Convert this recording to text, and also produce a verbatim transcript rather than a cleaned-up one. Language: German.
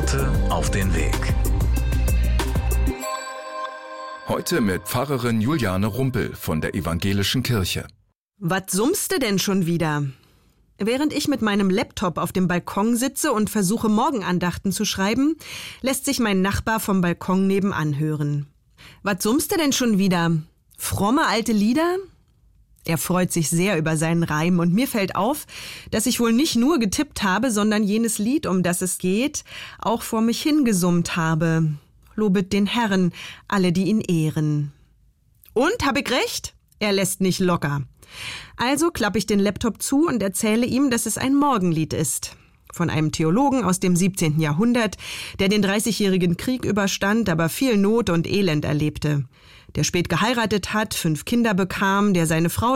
Worte auf den Weg. Heute mit Pfarrerin Juliane Rumpel von der Evangelischen Kirche. Was summste denn schon wieder? Während ich mit meinem Laptop auf dem Balkon sitze und versuche, Morgenandachten zu schreiben, lässt sich mein Nachbar vom Balkon nebenan hören. Was summste denn schon wieder? Fromme alte Lieder? Er freut sich sehr über seinen Reim und mir fällt auf, dass ich wohl nicht nur getippt habe, sondern jenes Lied, um das es geht, auch vor mich hingesummt habe. Lobet den Herrn, alle, die ihn ehren. Und, hab ich recht? Er lässt nicht locker. Also klappe ich den Laptop zu und erzähle ihm, dass es ein Morgenlied ist. Von einem Theologen aus dem siebzehnten Jahrhundert, der den Dreißigjährigen Krieg überstand, aber viel Not und Elend erlebte. Der spät geheiratet hat, fünf Kinder bekam, der seine Frau